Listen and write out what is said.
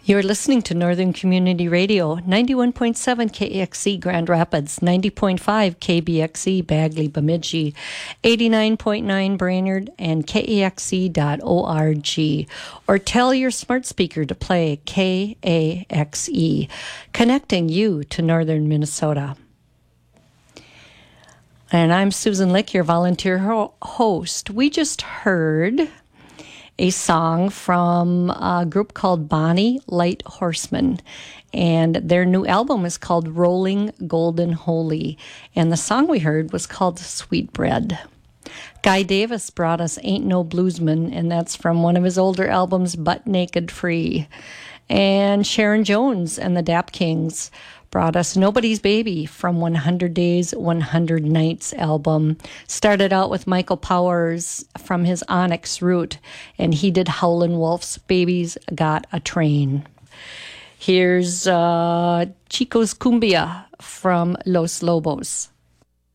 You're listening to Northern Community Radio, 91.7 KXC Grand Rapids, 90.5 KBXE Bagley Bemidji, 89.9 Brainerd, and KAXE.org. Or tell your smart speaker to play KAXE, connecting you to Northern Minnesota. And I'm Susan Lick, your volunteer host. We just heard a song from a group called Bonnie Light Horseman, and their new album is called Rolling Golden Holy, and the song we heard was called Sweet Bread. Guy Davis brought us Ain't No Bluesman, and that's from one of his older albums, Butt Naked Free. And Sharon Jones and the Dap Kings brought us Nobody's Baby from 100 Days, 100 Nights album. Started out with Michael Powers from his Onyx Route, and he did Howlin' Wolf's Baby's Got a Train. Here's Chico's Cumbia from Los Lobos.